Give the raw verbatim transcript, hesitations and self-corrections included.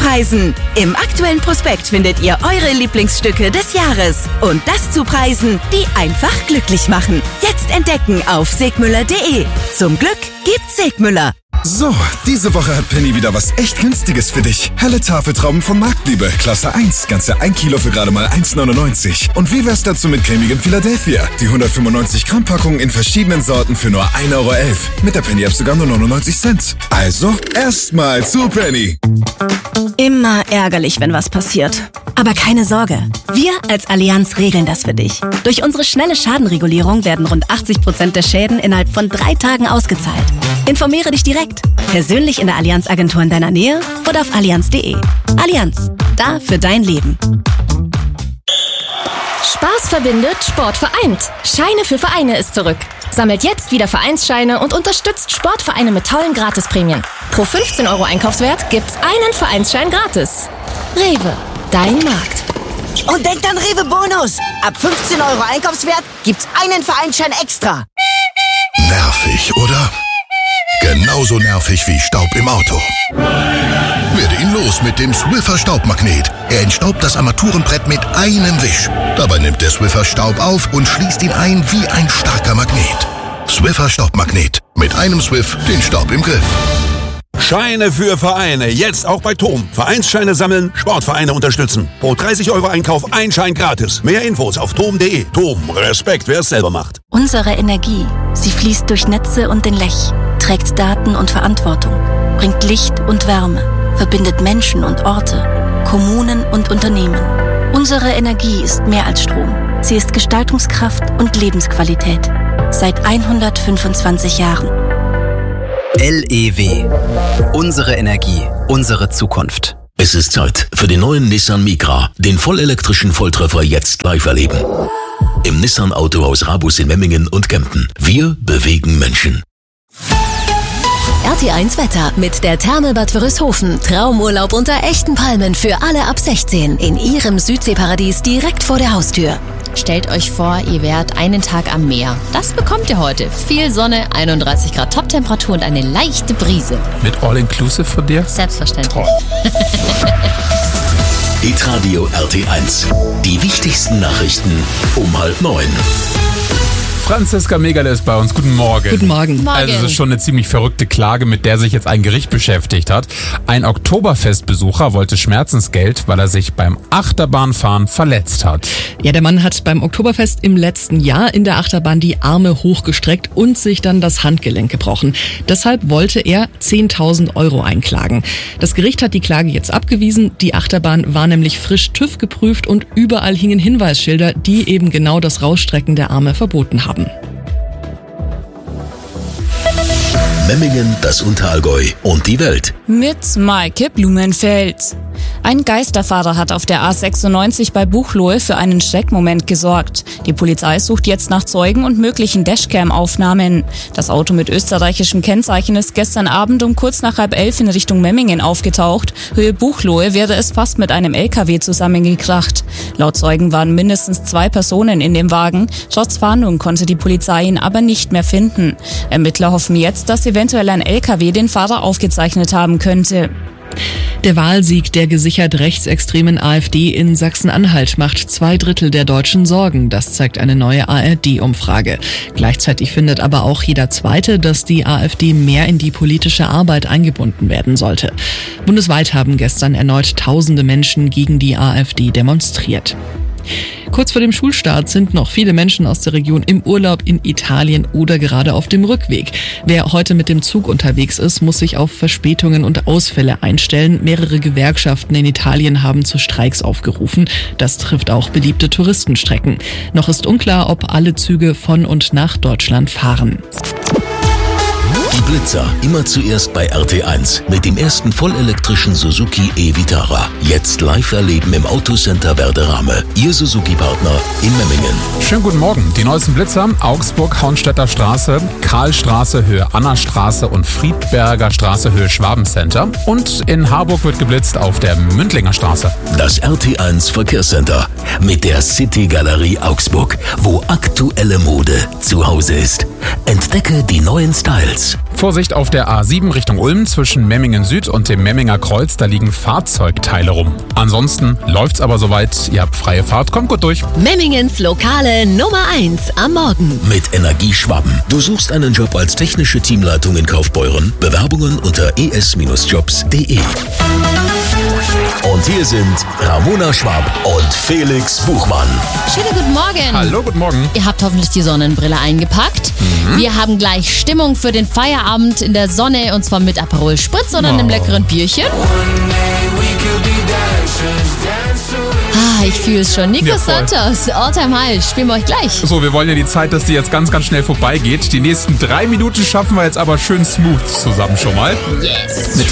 Preisen. Im aktuellen Prospekt findet ihr eure Lieblingsstücke des Jahres. Und das zu Preisen, die einfach glücklich machen. Jetzt entdecken auf segmüller punkt de. Zum Glück gibt's Segmüller. So, diese Woche hat Penny wieder was echt Günstiges für dich. Helle Tafeltrauben von Marktliebe, Klasse eins, ganze ein Kilo für gerade mal eins neunundneunzig. Und wie wär's dazu mit cremigem Philadelphia? Die hundertfünfundneunzig Gramm Packung in verschiedenen Sorten für nur ein Euro elf. Mit der Penny-App sogar nur neunundneunzig Cent. Also, erstmal zu Penny. Immer ärgerlich, wenn was passiert. Aber keine Sorge, wir als Allianz regeln das für dich. Durch unsere schnelle Schadenregulierung werden rund achtzig Prozent der Schäden innerhalb von drei Tagen ausgezahlt. Informiere dich direkt, persönlich in der Allianz-Agentur in deiner Nähe oder auf allianz punkt de. Allianz, da für dein Leben. Spaß verbindet, Sport vereint. Scheine für Vereine ist zurück. Sammelt jetzt wieder Vereinsscheine und unterstützt Sportvereine mit tollen Gratisprämien. Pro fünfzehn Euro Einkaufswert gibt's einen Vereinsschein gratis. Rewe, dein Markt. Und denkt an Rewe Bonus. Ab fünfzehn Euro Einkaufswert gibt's einen Vereinsschein extra. Nervig, oder? Genauso nervig wie Staub im Auto. Werde ihn los mit dem Swiffer Staubmagnet. Er entstaubt das Armaturenbrett mit einem Wisch. Dabei nimmt der Swiffer Staub auf und schließt ihn ein wie ein starker Magnet. Swiffer Staubmagnet. Mit einem Swiff den Staub im Griff. Scheine für Vereine. Jetzt auch bei Tom. Vereinsscheine sammeln, Sportvereine unterstützen. Pro dreißig Euro Einkauf ein Schein gratis. Mehr Infos auf tom punkt de. Tom, Respekt, wer es selber macht. Unsere Energie, sie fließt durch Netze und den Lech, trägt Daten und Verantwortung, bringt Licht und Wärme, verbindet Menschen und Orte, Kommunen und Unternehmen. Unsere Energie ist mehr als Strom. Sie ist Gestaltungskraft und Lebensqualität. Seit hundertfünfundzwanzig Jahren. L E W. Unsere Energie, unsere Zukunft. Es ist Zeit für den neuen Nissan Micra, den vollelektrischen Volltreffer jetzt live erleben. Im Nissan Autohaus Rabus in Memmingen und Kempten. Wir bewegen Menschen. R T eins Wetter mit der Therme Bad Wörishofen. Traumurlaub unter echten Palmen für alle ab sechzehn. In ihrem Südseeparadies direkt vor der Haustür. Stellt euch vor, ihr wärt einen Tag am Meer. Das bekommt ihr heute. Viel Sonne, einunddreißig Grad Toptemperatur und eine leichte Brise. Mit All-Inclusive von dir? Selbstverständlich. Hitradio R T eins. Die wichtigsten Nachrichten um halb neun. Franziska Megale ist bei uns. Guten Morgen. Guten Morgen. Also es ist schon eine ziemlich verrückte Klage, mit der sich jetzt ein Gericht beschäftigt hat. Ein Oktoberfestbesucher wollte Schmerzensgeld, weil er sich beim Achterbahnfahren verletzt hat. Ja, der Mann hat beim Oktoberfest im letzten Jahr in der Achterbahn die Arme hochgestreckt und sich dann das Handgelenk gebrochen. Deshalb wollte er zehntausend Euro einklagen. Das Gericht hat die Klage jetzt abgewiesen. Die Achterbahn war nämlich frisch TÜV geprüft und überall hingen Hinweisschilder, die eben genau das Rausstrecken der Arme verboten haben. Memmingen, das Unterallgäu und die Welt. Mit Maike Blumenfeld. Ein Geisterfahrer hat auf der A sechsundneunzig bei Buchloe für einen Schreckmoment gesorgt. Die Polizei sucht jetzt nach Zeugen und möglichen Dashcam-Aufnahmen. Das Auto mit österreichischem Kennzeichen ist gestern Abend um kurz nach halb elf in Richtung Memmingen aufgetaucht. Höhe Buchloe wäre es fast mit einem L K W zusammengekracht. Laut Zeugen waren mindestens zwei Personen in dem Wagen. Trotz Fahndung konnte die Polizei ihn aber nicht mehr finden. Ermittler hoffen jetzt, dass eventuell ein L K W den Fahrer aufgezeichnet haben könnte. Der Wahlsieg der gesichert rechtsextremen AfD in Sachsen-Anhalt macht zwei Drittel der Deutschen Sorgen. Das zeigt eine neue A R D-Umfrage. Gleichzeitig findet aber auch jeder Zweite, dass die AfD mehr in die politische Arbeit eingebunden werden sollte. Bundesweit haben gestern erneut tausende Menschen gegen die AfD demonstriert. Kurz vor dem Schulstart sind noch viele Menschen aus der Region im Urlaub in Italien oder gerade auf dem Rückweg. Wer heute mit dem Zug unterwegs ist, muss sich auf Verspätungen und Ausfälle einstellen. Mehrere Gewerkschaften in Italien haben zu Streiks aufgerufen. Das trifft auch beliebte Touristenstrecken. Noch ist unklar, ob alle Züge von und nach Deutschland fahren. Die Blitzer, immer zuerst bei R T eins mit dem ersten vollelektrischen Suzuki e-Vitara. Jetzt live erleben im Autocenter Werderame. Ihr Suzuki-Partner in Memmingen. Schönen guten Morgen. Die neuesten Blitzer: Augsburg, Haunstädter Straße, Karlstraße, Höhe Annastraße und Friedberger Straße, Höhe Schwabencenter. Und in Harburg wird geblitzt auf der Mündlinger Straße. Das R T eins Verkehrscenter mit der City Galerie Augsburg, wo aktuelle Mode zu Hause ist. Entdecke die neuen Styles. Verkehrs. Vorsicht auf der A sieben Richtung Ulm zwischen Memmingen Süd und dem Memminger Kreuz. Da liegen Fahrzeugteile rum. Ansonsten läuft's aber soweit. Ihr habt freie Fahrt. Kommt gut durch. Memmingens lokale Nummer eins am Morgen. Mit Energieschwaben. Du suchst einen Job als technische Teamleitung in Kaufbeuren? Bewerbungen unter e s jobs punkt de. Und hier sind Ramona Schwab und Felix Buchmann. Schönen guten Morgen. Hallo, guten Morgen. Ihr habt hoffentlich die Sonnenbrille eingepackt. Mhm. Wir haben gleich Stimmung für den Feierabend in der Sonne und zwar mit Aperol Spritz oder oh. einem leckeren Bierchen. Ah, ich fühle es schon. Nico ja, Santos, All-Time High, spielen wir euch gleich. So, wir wollen ja die Zeit, dass die jetzt ganz, ganz schnell vorbeigeht. Die nächsten drei Minuten schaffen wir jetzt aber schön smooth zusammen schon mal. Yes. Mit